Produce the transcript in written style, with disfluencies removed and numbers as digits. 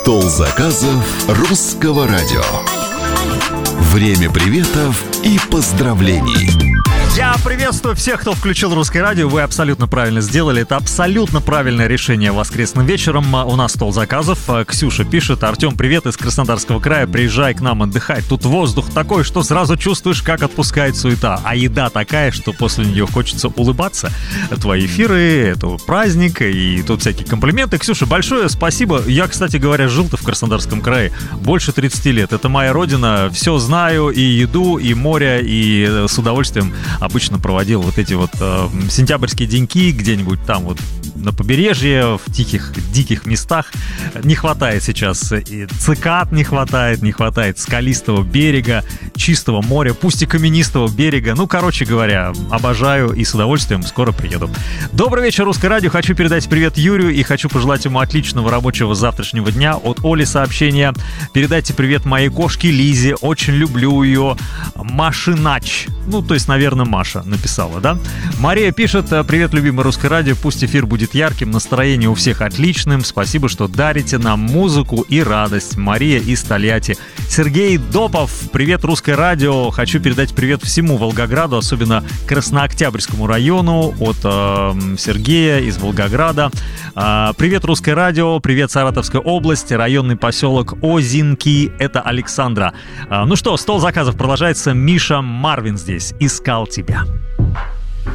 Стол заказов русского радио. Время приветов и поздравлений. Я приветствую всех, кто включил Русское радио. Вы абсолютно правильно сделали. Это абсолютно правильное решение воскресным вечером. У нас стол заказов. Ксюша пишет: Артем, привет из Краснодарского края. Приезжай к нам отдыхать. Тут воздух такой, что сразу чувствуешь, как отпускает суета. А еда такая, что после нее хочется улыбаться. Твои эфиры, это праздник и тут всякие комплименты. Ксюша, большое спасибо. Я, кстати говоря, жил-то в Краснодарском крае больше 30 лет. Это моя родина. Все знаю, и еду, и море, и с удовольствием обычно проводил вот эти вот сентябрьские деньки где-нибудь там вот на побережье, в тихих, диких местах. Не хватает сейчас и цикад, не хватает скалистого берега, чистого моря, пусть и каменистого берега. Ну, короче говоря, обожаю и с удовольствием скоро приеду. Добрый вечер, Русское радио. Хочу передать привет Юрию и хочу пожелать ему отличного рабочего завтрашнего дня. От Оли сообщение: передайте привет моей кошке Лизе, очень люблю ее. Машинач. Ну, то есть, наверное, Маша написала, да? Мария пишет: привет, любимый Русское радио, пусть эфир будет ярким, настроение у всех отличным, спасибо, что дарите нам музыку и радость. Мария из Тольятти. Сергей Допов: привет, Русское радио, хочу передать привет всему Волгограду, особенно Краснооктябрьскому району, от Сергея из Волгограда. Привет, Русское радио, привет, Саратовская область, районный поселок Озинки, это Александра. Ну что, стол заказов продолжается. Миша Марвин здесь. «Искал тебя».